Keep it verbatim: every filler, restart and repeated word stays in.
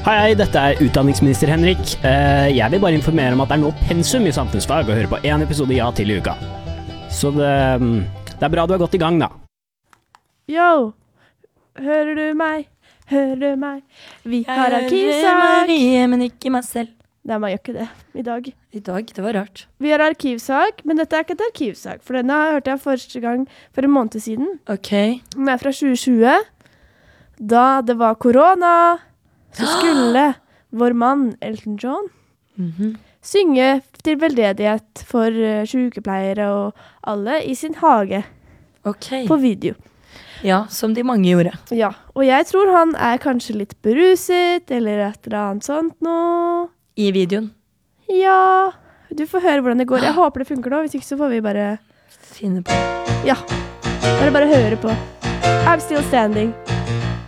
Hei, hei, dette er utdanningsminister Henrik. Eh, Jeg vil bare informere om at det er nå pensum i samfunnsfag å høre på en episode Ja til i uka. Så det, det er bra du er godt i gang, da. Yo, hører du meg? Hører du meg? Vi har arkivsak. Marie, men ikke meg selv. Nei, man gjør ikke det i dag. I dag, det var rart. Vi har arkivsak, men dette er ikke et arkivsak, for denne hørte jeg første gang for en måned siden. Ok. Den er fra tjue tjue, da det var korona. Så skulle vår mann, Elton John, Mhm. synge til veldedighet for uh, sykepleiere og alle i sin hage Ok. på video. Ja, som de mange gjorde. Ja, og jeg tror han er kanskje litt beruset, eller et eller annet sånt nå. I videoen. Ja, du får høre hvordan det går. Jeg håper det funker nå, hvis ikke så får vi bare, Finne på. ja, bare bare høre på. I'm still standing.